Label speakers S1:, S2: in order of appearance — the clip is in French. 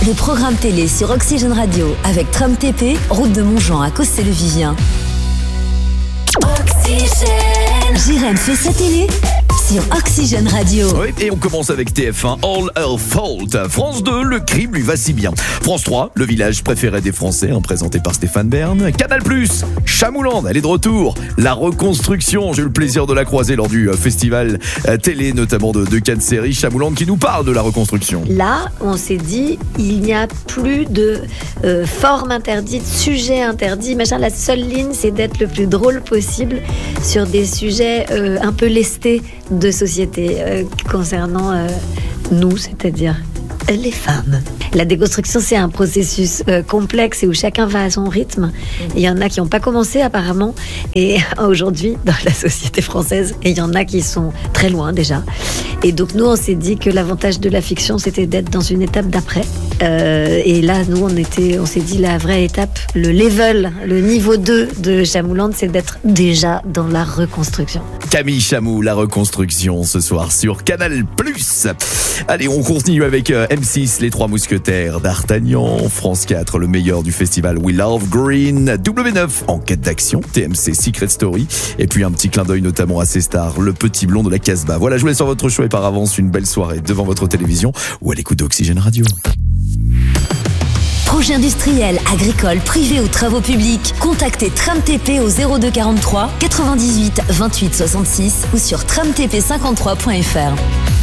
S1: le programme télé sur Oxygène Radio avec Tram TP, route de Montjean à Cossé-le-Vivien. Oxygène. Jérém fait sa télé sur Oxygène Radio.
S2: Oui, et on commence avec TF1, All Her Fault. France 2, le crime lui va si bien. France 3, le village préféré des Français, présenté par Stéphane Bern. Canal+, Chamouland, elle est de retour. La reconstruction, j'ai eu le plaisir de la croiser lors du festival télé, notamment de Cannes Série. Chamouland qui nous parle de la reconstruction.
S3: Là, on s'est dit, il n'y a plus de forme interdite, sujet interdit, machin. La seule ligne, c'est d'être le plus drôle possible sur des sujets un peu lestés de société concernant nous, c'est-à-dire les femmes. La déconstruction, c'est un processus complexe et où chacun va à son rythme. Il y en a qui n'ont pas commencé apparemment, et aujourd'hui dans la société française, et il y en a qui sont très loin déjà. Et donc nous, on s'est dit que l'avantage de la fiction, c'était d'être dans une étape d'après. Et là, nous, on s'est dit la vraie étape, le level, le niveau 2 de Chamouland, c'est d'être déjà dans la reconstruction.
S2: Camille Chamou, la reconstruction, ce soir sur Canal+. Allez, on continue avec M6, les Trois Mousquetaires, D'Artagnan, France 4, le meilleur du festival We Love Green, W9, Enquête d'action, TMC Secret Story, et puis un petit clin d'œil notamment à ses stars, le petit blond de la Casbah. Voilà, je vous laisse sur votre choix et par avance une belle soirée devant votre télévision ou à l'écoute d'Oxygène Radio.
S1: Projet industriel, agricole, privé ou travaux publics, contactez Tram TP au 02 43 98 28 66 ou sur tramtp53.fr.